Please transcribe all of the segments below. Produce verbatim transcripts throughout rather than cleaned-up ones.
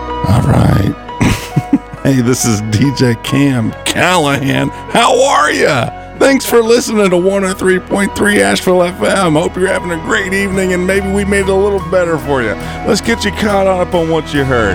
All right. Hey, this is D J Cam Callahan. How are ya? Thanks for listening to one oh three point three Asheville F M. Hope you're having a great evening, and maybe we made it a little better for you. Let's get you caught up on what you heard.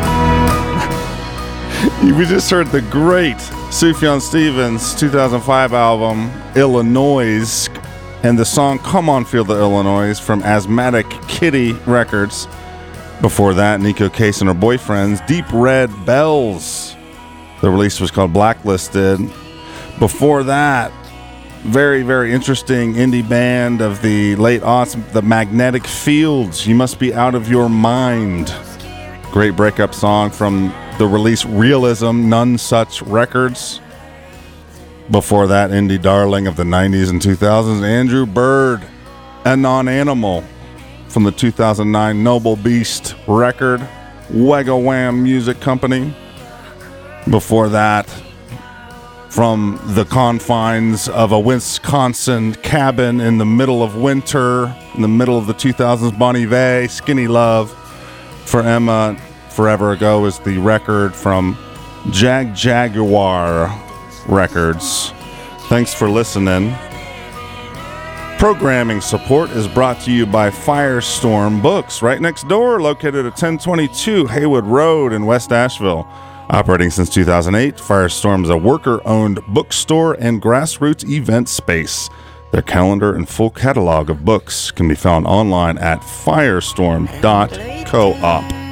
We just heard the great Sufjan Stevens two thousand five album, Illinois, and the song Come On Feel the Illinois from Asthmatic Kitty Records. Before that, Nico Case and her boyfriends, Deep Red Bells. The release was called Blacklisted. Before that, very, very interesting indie band of the late aughts, the Magnetic Fields, You Must Be Out of Your Mind. Great breakup song from the release Realism, None Such Records. Before that, indie darling of the nineties and two thousands, Andrew Bird, A Non-Animal from the two thousand nine Noble Beast record, Wega Wham Music Company. Before that, from the confines of a Wisconsin cabin in the middle of winter, in the middle of the two thousands, Bon Iver, Skinny Love. For Emma, Forever Ago is the record from Jag Jaguar Records. Thanks for listening. Programming support is brought to you by Firestorm Books, right next door, located at ten twenty-two Haywood Road in West Asheville. Operating since two thousand eight, Firestorm is a worker-owned bookstore and grassroots event space. Their calendar and full catalog of books can be found online at firestorm dot coop.